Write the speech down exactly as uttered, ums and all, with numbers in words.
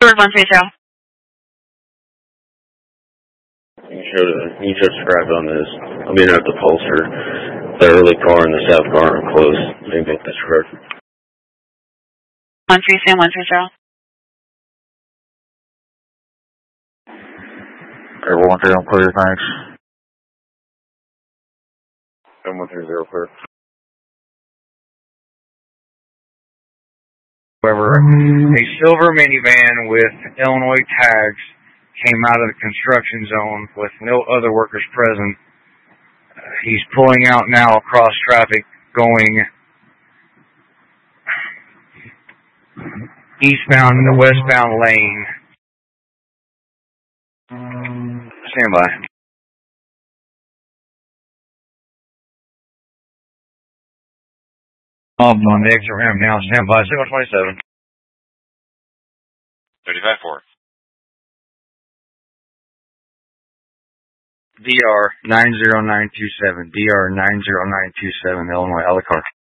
Stewart one three zero. You showed a, you showed a scribe on this. I'm being at the Pulsar. The early car and the south car are close. They both disregard. one three zero one three zero. Okay, one three zero clear, thanks. one three zero clear. However, a silver minivan with Illinois tags came out of the construction zone with no other workers present. Uh, he's pulling out now across traffic going eastbound in the westbound lane. Stand by. I'm on the exit ramp now. Stand by. zero twenty-seven. thirty-five four. D R nine zero nine two seven. D R nine zero nine two seven, Illinois, Ellicott.